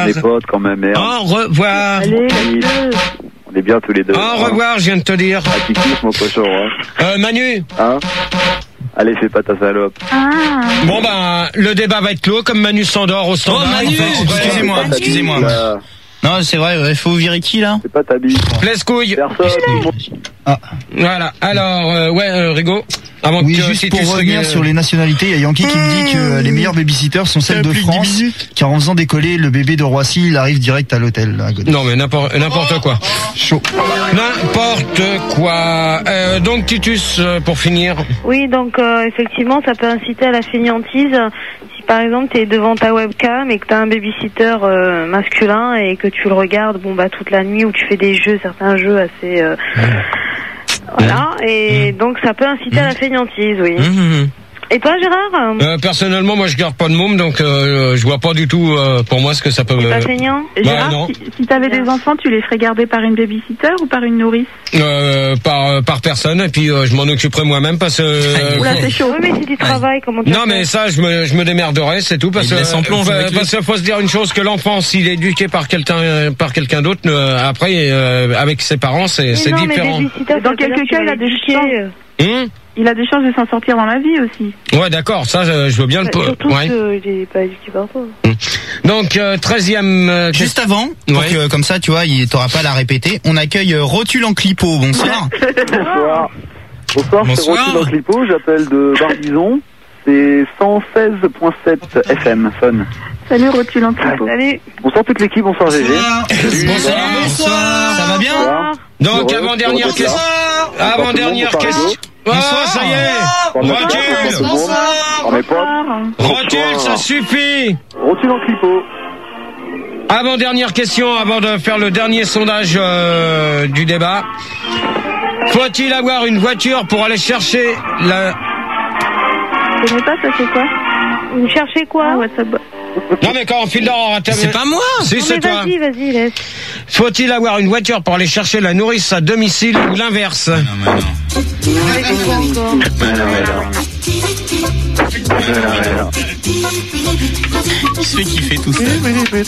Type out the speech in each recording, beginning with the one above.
On est potes quand même, merde. Au revoir. Allez, On est bien tous les deux. Au revoir, je viens de te dire. Ah, qui kiffe mon cochon, hein. Manu. Hein? Allez, fais pas ta salope. Bon ben, le débat va être clos comme Manu s'endort au standard. Oh Manu, excusez-moi. Non, c'est vrai, il faut virer qui là? C'est pas ta bille. Laisse couille. Personne. Voilà. Alors, Rigo. Avant oui, que juste si pour tu revenir sur les nationalités, il y a Yankee qui me dit que les meilleurs babysitters sont celles de France, car en faisant décoller le bébé de Roissy, il arrive direct à l'hôtel. Non mais n'importe quoi. Chaud. N'importe quoi. Donc Titus, pour finir. Oui, donc effectivement, ça peut inciter à la fainéantise. Si par exemple tu es devant ta webcam et que tu as un babysitter masculin et que tu le regardes toute la nuit, ou tu fais des jeux, certains jeux assez voilà, et donc ça peut inciter à la fainéantise, oui. Et toi, Gérard? Personnellement, moi je garde pas de môme, donc je vois pas du tout pour moi ce que ça peut. C'est pas feignant. Gérard, si t'avais des enfants, tu les ferais garder par une babysitter ou par une nourrice? Par personne, et puis je m'en occuperai moi-même parce que. Oula, c'est chaud. Oui, mais c'est du travail, comment tu Non, mais ça, je me démerderai, c'est tout, parce que faut se dire une chose, que l'enfant, s'il est éduqué par quelqu'un d'autre, après, avec ses parents, c'est différent. Dans quelques cas, il a des chances. Il a des chances de s'en sortir dans la vie aussi. Ouais, d'accord, ça, je veux bien le... Surtout qu'il est pas éduqué par toi. Donc, 13e... Juste avant, pour que, comme ça, tu vois, t'auras pas à la répéter, on accueille Rotule en Clipo, bonsoir. Bonsoir, c'est Rotule en Clipo, j'appelle de Barbizon, c'est 116.7 FM, Fun. Salut Rotule en Clipo. Salut. Bonsoir toute l'équipe, bonsoir GG. Bonsoir. Ça va bien? Donc, avant-dernière question. Avant-dernière question. Oh, ça y est. Rotule. Rotule, ça suffit. Rotule en Clipo. Avant-dernière question, avant de faire le dernier sondage du débat. Faut-il avoir une voiture pour aller chercher la... Je connais pas, ça c'est quoi? Vous cherchez quoi? Non mais quand on file d'or, c'est pas moi. Si, c'est toi. Vas-y, laisse. Faut-il avoir une voiture pour aller chercher la nourrice à domicile ou l'inverse? Non. Il se fait kiffer tout ça.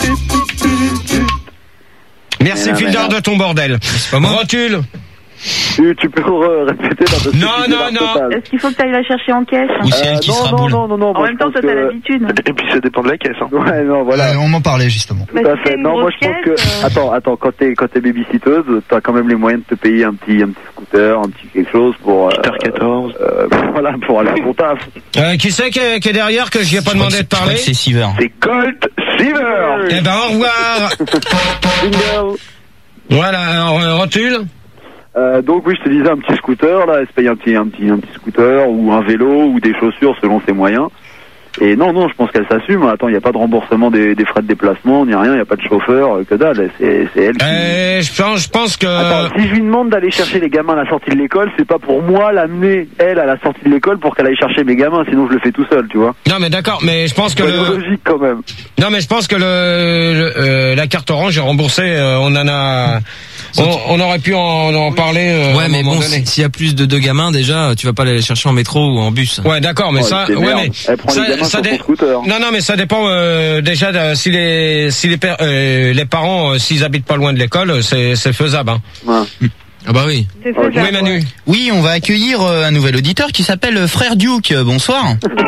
Merci Fildor de ton bordel. C'est pas moi. Rotule. Tu peux répéter dans Non. Est-ce qu'il faut que tu ailles la chercher en caisse? Ou c'est elle qui sera boule? Non. En même temps, toi, t'as l'habitude. Et puis ça dépend de la caisse. Hein. Ouais, non, voilà. On m'en parlait justement. Tout à fait. Non, moi je pense que... Attends, quand t'es babysitteuse, t'as quand même les moyens de te payer un petit scooter, un petit quelque chose pour... R14. Voilà, pour aller à ton taf. Qui c'est qui est derrière que j'y ai pas demandé de parler? C'est Siver. C'est Colt Siver. Eh ben, au revoir. Voilà, alors, Rotule. Donc oui, je te disais un petit scooter, là, elle se paye un petit scooter ou un vélo ou des chaussures selon ses moyens. Et non, je pense qu'elle s'assume. Attends, il n'y a pas de remboursement des frais de déplacement, ni rien, il n'y a pas de chauffeur, que dalle. C'est elle qui... Je pense que... Attends, si je lui demande d'aller chercher les gamins à la sortie de l'école, c'est pas pour moi l'amener, elle, à la sortie de l'école pour qu'elle aille chercher mes gamins, sinon je le fais tout seul, tu vois. Non mais d'accord, mais je pense que... C'est logique quand même. Non mais je pense que la carte orange est remboursée, on en a... On aurait pu en parler. Ouais, mais bon, s'il y a plus de 2 gamins, déjà, tu vas pas les chercher en métro ou en bus. Ouais, d'accord, mais ça, ouais, mais elle prend les gamins sur son scooter. Non, mais ça dépend déjà si les parents, s'ils habitent pas loin de l'école, c'est faisable. Hein. Ouais. Ah bah oui. C'est faisable. Oui, Manu. Oui, on va accueillir un nouvel auditeur qui s'appelle Frère Duke. Bonsoir.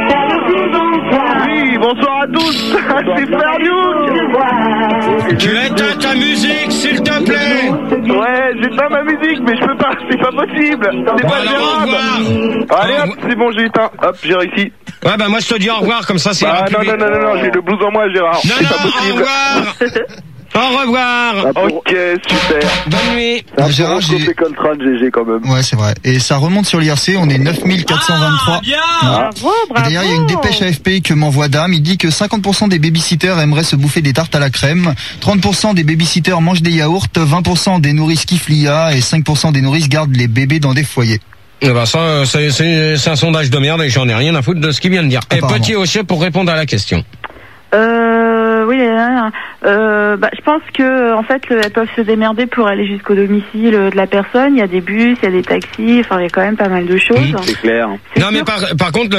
Oui, bonsoir à tous. C'est Frère Duke. Tu éteins ta musique, s'il te plaît. Ouais, j'éteins ma musique, mais je peux pas, c'est pas possible. C'est pas gérable. Allez hop, c'est bon, j'ai éteint. Hop, j'ai réussi. Ouais, bah moi je te dis au revoir, comme ça c'est... Non, j'ai le blues en moi, Gérard. Non, c'est pas possible. au revoir. Au revoir. Ok, super. Bonne nuit. Gérard, j'ai Coltrane GG quand même. Ouais, c'est vrai. Et ça remonte sur l'IRC, on est 9423. Bien. Bravo. Et d'ailleurs, il y a une dépêche AFP que m'envoie Dame. Il dit que 50% des babysitters aimeraient se bouffer des tartes à la crème, 30% des babysitters mangent des yaourts, 20% des nourrices kiffent l'IA et 5% des nourrices gardent les bébés dans des foyers. Eh ben ça, c'est un sondage de merde et j'en ai rien à foutre de ce qu'il vient de dire. Et Petit Hochet pour répondre à la question. Oui, je pense que en fait, elles peuvent se démerder pour aller jusqu'au domicile de la personne. Il y a des bus, il y a des taxis. Enfin, il y a quand même pas mal de choses. C'est clair. Non, mais par contre,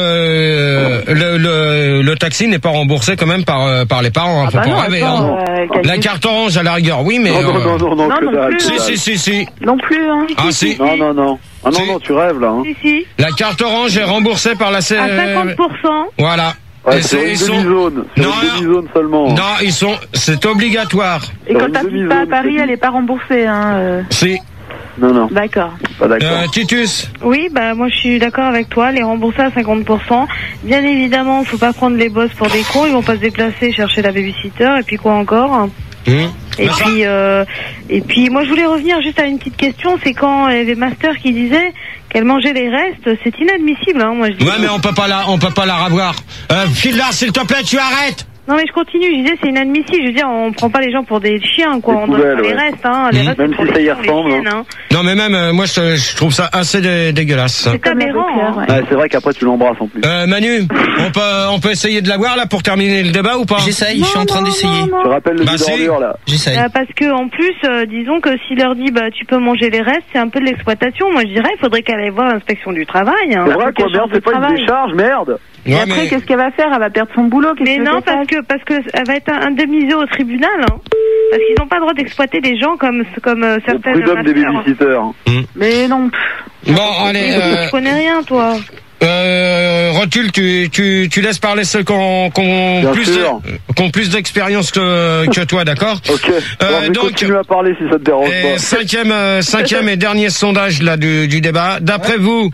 le taxi n'est pas remboursé quand même par les parents. Faut pas rêver. La carte orange à la rigueur, oui, mais non, non plus. Si. Non plus. Hein. Ah si. Non. Ah non, tu rêves là. Hein. Si. La carte orange est remboursée par la À 50%. Voilà. Ouais, c'est une demi-zone. C'est une demi-zone seulement. Non, c'est obligatoire. Et quand t'habites pas à Paris, elle est pas remboursée. Hein. Si. Non. D'accord. Pas d'accord. Titus. Oui, moi je suis d'accord avec toi, les rembourser à 50%. Bien évidemment, faut pas prendre les boss pour des cons, ils vont pas se déplacer chercher la babysitter, et puis quoi encore. Et puis moi je voulais revenir juste à une petite question, c'est quand il y avait Master qui disait qu'elle mangeait les restes, c'est inadmissible, hein, moi je dis. Ouais, mais on peut pas la revoir. Phil-Lars, s'il te plaît, tu arrêtes. Non mais je continue, je disais c'est inadmissible, je veux dire on prend pas les gens pour des chiens quoi, on donne pas les restes, hein, les restes même pour si ça y les ressemble. chiennes, hein. Non mais même moi je trouve ça assez dégueulasse. C'est aberrant. Hein. Ouais, c'est vrai qu'après tu l'embrasses en plus. Manu, on peut essayer de la voir là pour terminer le débat ou pas? J'essaye, je suis en train d'essayer. Tu rappelles le d'ordure là. J'essaye. Parce que en plus, disons que s'il leur dit tu peux manger les restes, c'est un peu de l'exploitation. Moi je dirais il faudrait qu'elle aille voir l'inspection du travail. Hein. C'est vrai quoi, merde, c'est pas une décharge, merde. Et après, qu'est-ce qu'elle va faire? Elle va perdre son boulot. Mais non, parce que elle va être indemnisée au tribunal, hein. Parce qu'ils n'ont pas le droit d'exploiter des gens comme certaines. Le prud'homme des babysitters. Mais non. Bon, allez. Tu connais rien, toi. Rotule, tu laisses parler ceux qui ont plus d'expérience que toi, d'accord? Ok. Donc continue à parler si ça te dérange pas. Cinquième et dernier sondage là du débat. D'après vous,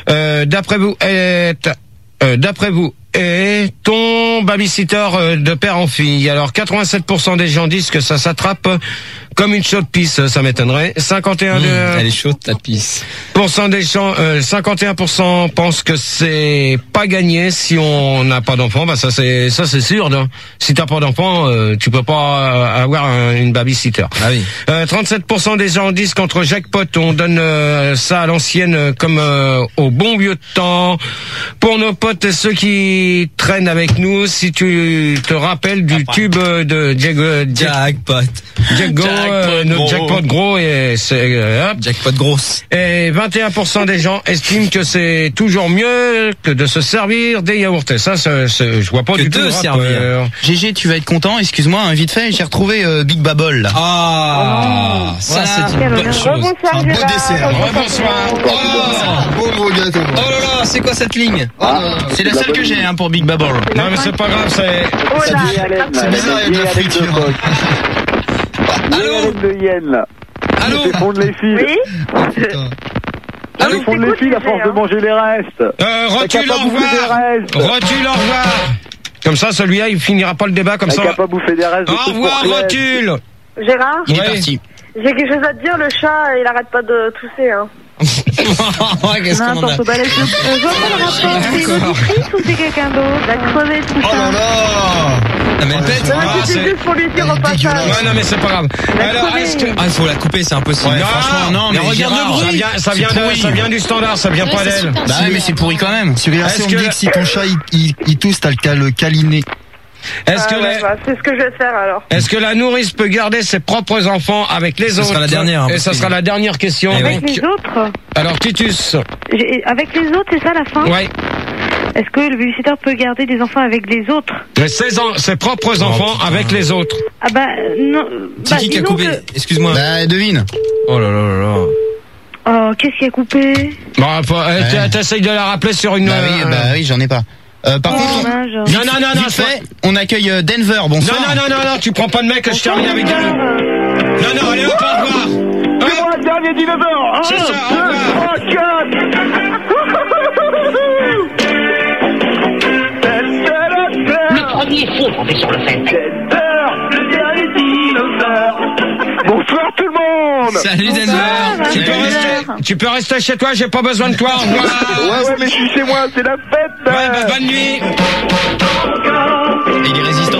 est ton babysitter de père en fille? Alors 87% des gens disent que ça s'attrape comme une chaude pisse, ça m'étonnerait. 51 elle est chaude ta pisse. Des gens, 51% pensent que c'est pas gagné si on n'a pas d'enfant. Bah ça c'est sûr. Non, si t'as pas d'enfant, tu peux pas avoir une babysitter. Ah oui. 37% des gens disent qu'entre jackpot on donne ça à l'ancienne comme au bon vieux temps. Pour nos potes et ceux qui traînent avec nous, si tu te rappelles du tube de Jackpot. Notre jackpot gros et c'est jackpot grosse. Et 21% des gens estiment que c'est toujours mieux que de se servir des yaourts. Et ça, je vois pas que du tout le rapport. GG, tu vas être content. Excuse-moi, vite fait, j'ai retrouvé Big Babble là. Ah, ça c'est une bonne chose. Un beau dessert. Bonsoir. Pauvre gâteau. Oh là là, c'est quoi cette ligne? C'est la seule que j'ai pour Big Babble. Non mais c'est pas grave, c'est bizarre, il y a de la friture. Allô de Yen là. Allô. Ils font de les filles. Oui. Ils font de les filles à force de manger les restes. Rotule, au revoir. Comme ça, celui-là, il finira pas le débat comme ça. Il a pas bouffé des restes. Au revoir, Rotule. Gérard, Il est parti. j'ai quelque chose à te dire, le chat, il arrête pas de tousser, hein. Qu'est-ce qu'on a? Je vois pas le rapport, c'est une auditrice ou c'est quelqu'un d'autre? La crevette, tout Oh là là. Ah, mais elle pète. C'est juste pour lui dire au passage. Ouais, non, mais c'est pas grave. Alors, est-ce que... Ah, il faut la couper, c'est impossible. Ouais, franchement, non, mais regarde Gérard, le bruit. Ça vient du standard, ça vient pas d'elle. Bah ouais, mais c'est pourri quand même. Sur IRC, on me dit que si ton chat il tousse, t'as le cas le câliné. Est-ce que c'est ce que je vais faire alors. Est-ce que la nourrice peut garder ses propres enfants avec les autres? Ce sera la dernière. Et ça sera la dernière question. Avec les autres? Alors, Titus. Avec les autres, c'est ça la fin? Ouais. Est-ce que le babysitter peut garder des enfants avec les autres? Ses propres enfants avec les autres. Ah bah non. C'est qui a coupé? Excuse-moi. Bah devine. Oh là là là là. Oh, qu'est-ce qui a coupé? Bon, t'essayes de la rappeler sur une... Bah oui, j'en ai pas. Par contre, non, fait, on accueille Denver, bonsoir. Non, tu prends pas de mec, je termine avec elle. Non, allez hop, au revoir. C'est moi le dernier dinosaure. C'est ça, au revoir. 1, 2, 3, 4. Le premier faux tombé sur le fait. Le dernier dinosaure. Bonsoir tout le monde. Salut Denver. Tu peux rester chez toi, j'ai pas besoin de toi, au revoir. Ouais, mais je suis chez moi, c'est la fête. Ouais, bah, bonne nuit. Il est résistant.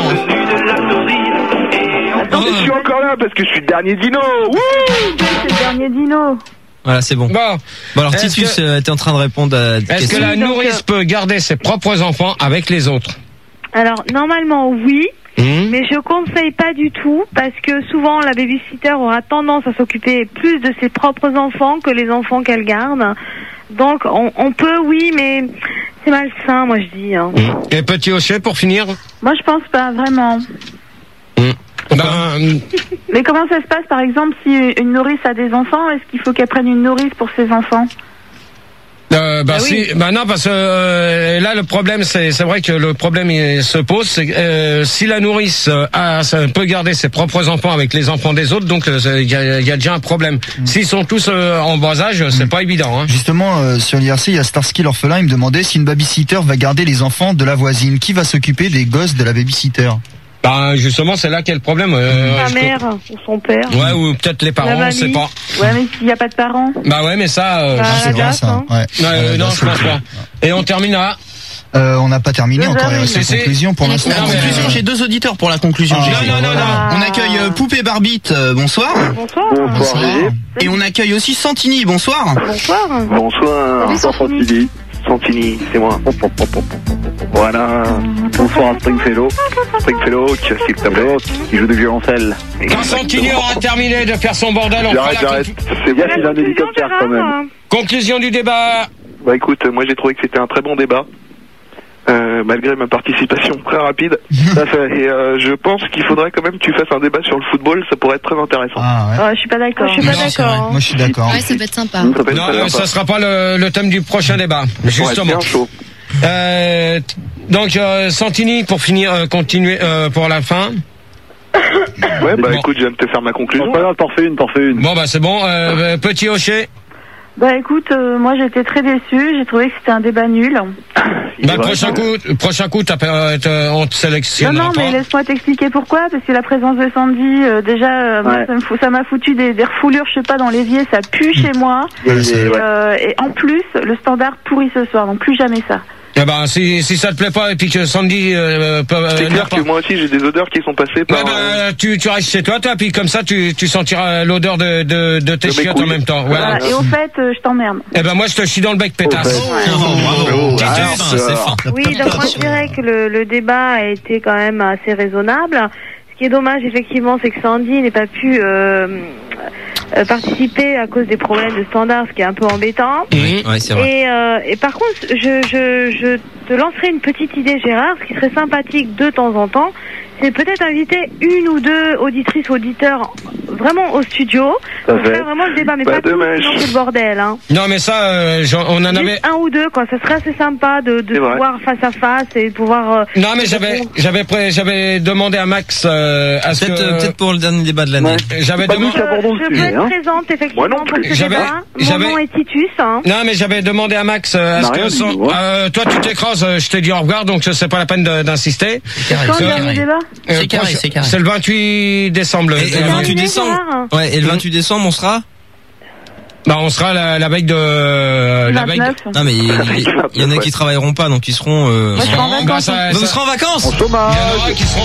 Attends, je suis encore là parce que je suis le dernier dino. Wouh, c'est le dernier dino. Voilà, c'est bon. Bon alors Titus était en train de répondre à des Est-ce que la nourrice peut garder ses propres enfants avec les autres? Alors, normalement, oui. Mais je conseille pas du tout parce que souvent la babysitter aura tendance à s'occuper plus de ses propres enfants que les enfants qu'elle garde. Donc on peut, oui, mais c'est malsain, moi je dis. Hein. Et petit Hochet pour finir. Moi, je pense pas vraiment. Mais comment ça se passe, par exemple, si une nourrice a des enfants, est-ce qu'il faut qu'elle prenne une nourrice pour ses enfants? Non, parce que là le problème c'est vrai que le problème il se pose, c'est si la nourrice peut garder ses propres enfants avec les enfants des autres, donc il y a déjà un problème. S'ils sont tous en bas âge, c'est pas évident. Hein. Justement, sur l'IRC, il y a Starsky l'orphelin, il me demandait si une babysitter va garder les enfants de la voisine, qui va s'occuper des gosses de la babysitter? Bah justement c'est là qu'est le problème. Sa mère ou son père. Ouais, ou peut-être les parents, on sait pas. Ouais, mais s'il n'y a pas de parents. Bah ouais, mais ça. c'est vrai ça. Hein. Ouais. Non, je pense pas. Et on termine là. On n'a pas terminé encore. Il reste la conclusion pour l'instant. La conclusion, j'ai 2 auditeurs pour la conclusion. Non. On accueille Poupée Barbite, bonsoir. Bonsoir. Et on accueille aussi Santini, bonsoir. Bonsoir. Santini, c'est moi. Voilà. Bonsoir à Stringfellow. S'il te plaît. Qui joue de violoncelle. Quand Santini aura terminé de faire son bordel, on fera la J'arrête. C'est bien qu'il a un hélicoptère quand même. conclusion du débat. Bah écoute, moi j'ai trouvé que c'était un très bon débat. Malgré ma participation très rapide. Tout à fait. Et je pense qu'il faudrait quand même que tu fasses un débat sur le football, ça pourrait être très intéressant. Je suis pas d'accord. Moi je suis d'accord. Ouais, ça peut être sympa. Non, ça sera pas le thème du prochain débat, justement. Bien chaud. Donc Santini pour finir, continuer pour la fin. Ouais, bah écoute, je viens de te faire ma conclusion. Pas grave, t'en fais une. Bon bah c'est bon. Petit Hochet. Bah écoute, moi j'étais très déçue, j'ai trouvé que c'était un débat nul. Bah prochain coup, on te sélectionnera Non, mais pas. laisse-moi t'expliquer pourquoi, parce que la présence de Sandy, déjà, moi, ça m'a foutu des refoulures, je sais pas, dans l'évier, ça pue chez moi. Et en plus, le standard pourri ce soir, donc plus jamais ça. Eh ben, si ça te plaît pas et puis que Sandy peut c'est clair que moi aussi j'ai des odeurs qui sont passées par... tu restes chez toi, puis comme ça tu sentiras l'odeur de tes chiottes en même temps. Voilà. Et au fait, je t'emmerde. Eh ben moi je te chie dans le bec, pétasse. C'est fin. Oui, donc moi je dirais que le débat a été quand même assez raisonnable. Ce qui est dommage effectivement, c'est que Sandy n'ait pas pu participer à cause des problèmes de standard, ce qui est un peu embêtant. Ouais, c'est vrai. Et par contre, je te lancerai une petite idée, Gérard, ce qui serait sympathique de temps en temps, c'est peut-être inviter une ou deux auditrices, auditeurs vraiment au studio pour faire vraiment le débat, mais pas tout, sinon c'est le bordel. Hein. Non mais ça, on en avait... Juste un ou deux, quoi. Ça serait assez sympa de se voir face à face et de pouvoir... Non mais j'avais demandé à Max à ce que... Peut-être pour le dernier débat de l'année. J'avais demandé... Je peux être présente effectivement pour ce débat. Mon nom est Titus. Hein. Non mais j'avais demandé à Max à ce que... toi tu t'écrases, je t'ai dit au revoir, donc c'est pas la peine d'insister. Quand le dernier débat C'est carré. C'est le 28 décembre. Et le 28 décembre. Ouais, et le 28 décembre, on sera. Bah, on sera la veille de la veille. Non mais il y en a qui travailleront pas, donc ils seront. Moi, je serai en vacances. Vous serez en vacances. En chômage. Il y en aura qui seront